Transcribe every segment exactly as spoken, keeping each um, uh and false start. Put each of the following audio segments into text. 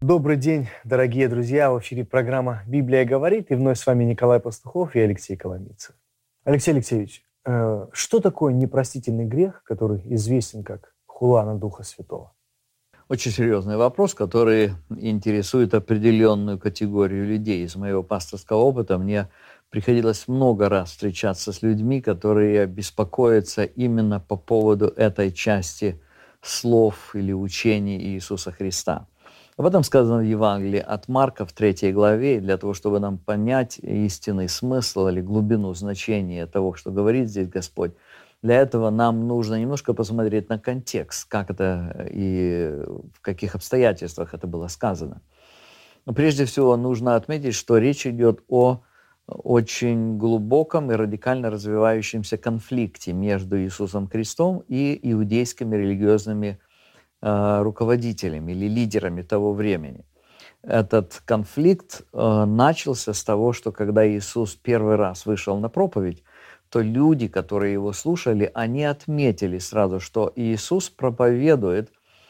Добрый день, дорогие друзья! В эфире программа «Библия говорит», и вновь с вами Николай Пастухов и Алексей Коломийцев. Алексей Алексеевич, э, что такое непростительный грех, который известен как хула на Духа Святого? Очень серьезный вопрос, который интересует определенную категорию людей. Из моего пасторского опыта мне приходилось много раз встречаться с людьми, которые беспокоятся именно по поводу этой части слов или учений Иисуса Христа. Об этом сказано в Евангелии от Марка в третьей главе, и для того, чтобы нам понять истинный смысл или глубину значения того, что говорит здесь Господь, для этого нам нужно немножко посмотреть на контекст, как это и в каких обстоятельствах это было сказано. Но прежде всего нужно отметить, что речь идет о очень глубоком и радикально развивающемся конфликте между Иисусом Христом и иудейскими религиозными э, руководителями или лидерами того времени. Этот конфликт э, начался с того, что когда Иисус первый раз вышел на проповедь, то люди, которые его слушали, они отметили сразу, что Иисус проповедует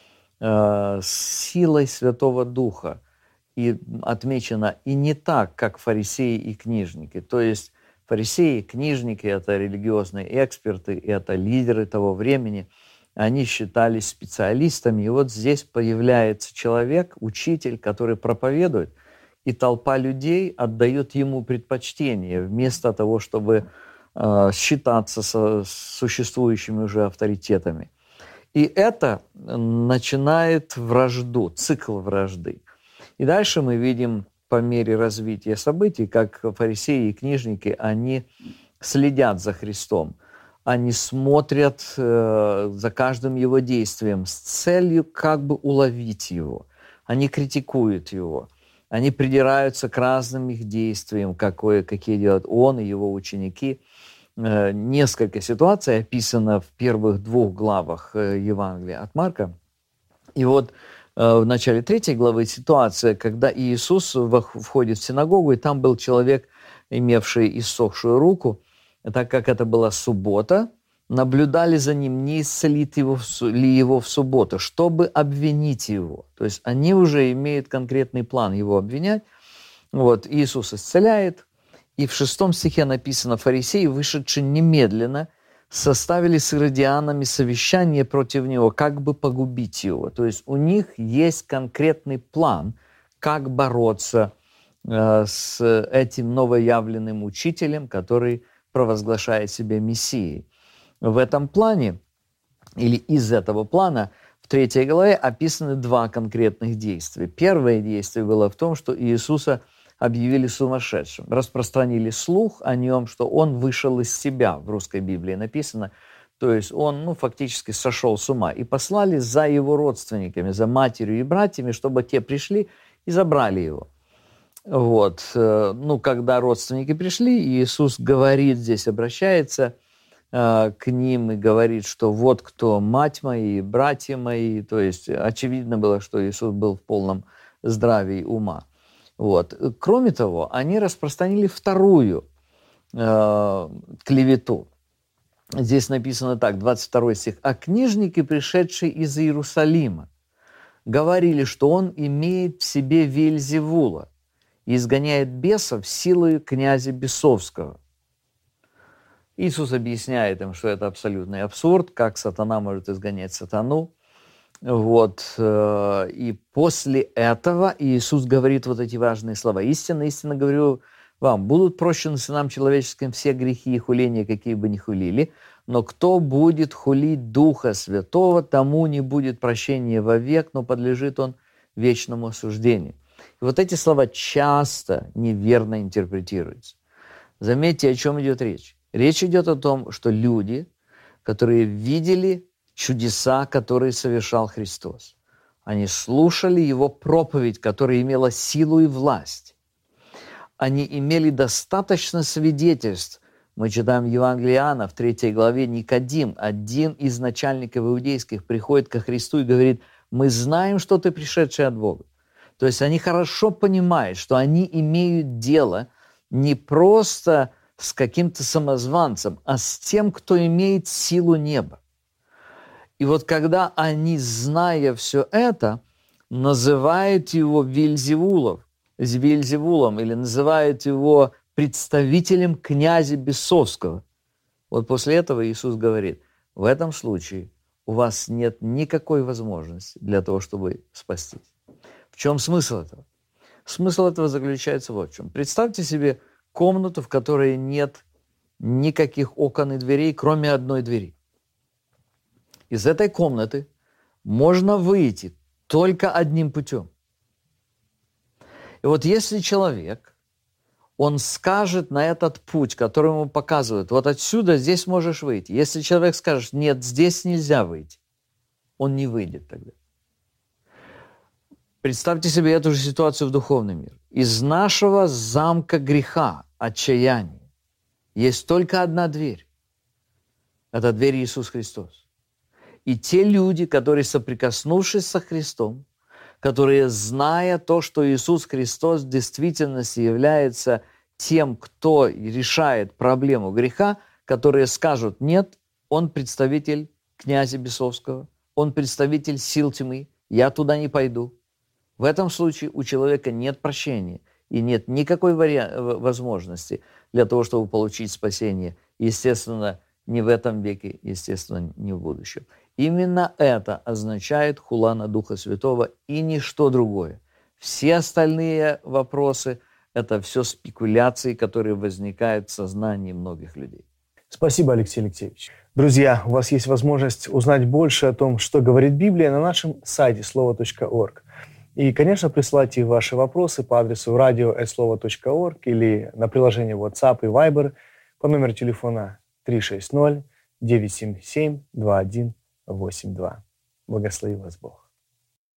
э, силой Святого Духа. И отмечено и не так, как фарисеи и книжники. То есть фарисеи и книжники – это религиозные эксперты, это лидеры того времени. Они считались специалистами. И вот здесь появляется человек, учитель, который проповедует, и толпа людей отдает ему предпочтение вместо того, чтобы считаться со существующими уже авторитетами. И это начинает вражду, цикл вражды. И дальше мы видим по мере развития событий, как фарисеи и книжники, они следят за Христом, они смотрят э, за каждым его действием с целью как бы уловить его, они критикуют его, они придираются к разным их действиям, какое, какие делают он и его ученики. Несколько ситуаций описано в первых двух главах Евангелия от Марка. И вот в начале третьей главы ситуация, когда Иисус входит в синагогу, и там был человек, имевший иссохшую руку. Так как это была суббота, наблюдали за ним, не исцелит его, ли его в субботу, чтобы обвинить его. То есть они уже имеют конкретный план его обвинять. Вот, Иисус исцеляет. И в шестом стихе написано: «Фарисеи, вышедшие немедленно, составили с иродианами совещание против него, как бы погубить его». То есть у них есть конкретный план, как бороться э, с этим новоявленным учителем, который провозглашает себя Мессией. В этом плане, или из этого плана, в третьей главе описаны два конкретных действия. Первое действие было в том, что Иисуса объявили сумасшедшим, распространили слух о нем, что он вышел из себя, в русской Библии написано, то есть он ну, фактически сошел с ума, и послали за его родственниками, за матерью и братьями, чтобы те пришли и забрали его. Вот. Ну, когда родственники пришли, Иисус говорит здесь, обращается э, к ним и говорит, что вот кто мать мои, братья мои, то есть очевидно было, что Иисус был в полном здравии ума. Вот. Кроме того, они распространили вторую э, клевету. Здесь написано так, двадцать второй стих. «А книжники, пришедшие из Иерусалима, говорили, что он имеет в себе Вельзевула и изгоняет бесов силою князя бесовского». Иисус объясняет им, что это абсолютный абсурд, как сатана может изгонять сатану. Вот. И после этого Иисус говорит вот эти важные слова. «Истинно, истинно говорю вам, будут прощены сынам человеческим все грехи и хуления, какие бы ни хулили, но кто будет хулить Духа Святого, тому не будет прощения вовек, но подлежит он вечному осуждению». И вот эти слова часто неверно интерпретируются. Заметьте, о чем идет речь. Речь идет о том, что люди, которые видели чудеса, которые совершал Христос. Они слушали Его проповедь, которая имела силу и власть. Они имели достаточно свидетельств. Мы читаем в Евангелии Иоанна в третьей главе, Никодим, один из начальников иудейских, приходит ко Христу и говорит: «Мы знаем, что ты пришедший от Бога». То есть они хорошо понимают, что они имеют дело не просто с каким-то самозванцем, а с тем, кто имеет силу неба. И вот когда они, зная все это, называют его Вельзевулов, Вельзевулом, или называют его представителем князя бесовского. Вот после этого Иисус говорит, в этом случае у вас нет никакой возможности для того, чтобы спастись. В чем смысл этого? Смысл этого заключается вот в чем. Представьте себе комнату, в которой нет никаких окон и дверей, кроме одной двери. Из этой комнаты можно выйти только одним путем. И вот если человек, он скажет на этот путь, который ему показывают, вот отсюда, здесь можешь выйти. Если человек скажет, нет, здесь нельзя выйти, он не выйдет тогда. Представьте себе эту же ситуацию в духовном мире. Из нашего замка греха, отчаяния, есть только одна дверь. Это дверь Иисус Христос. И те люди, которые, соприкоснувшись со Христом, которые, зная то, что Иисус Христос в действительности является тем, кто решает проблему греха, которые скажут, нет, он представитель князя бесовского, он представитель сил тьмы, я туда не пойду. В этом случае у человека нет прощения и нет никакой вари... возможности для того, чтобы получить спасение. Естественно, не в этом веке, естественно, не в будущем. Именно это означает хула на Духа Святого и ничто другое. Все остальные вопросы – это все спекуляции, которые возникают в сознании многих людей. Спасибо, Алексей Алексеевич. Друзья, у вас есть возможность узнать больше о том, что говорит Библия, на нашем сайте слово точка орг. И, конечно, присылайте ваши вопросы по адресу радио эт слова точка орг или на приложение WhatsApp и Viber по номеру телефона три шесть ноль девять семь семь два один восемь два. Благослови вас Бог.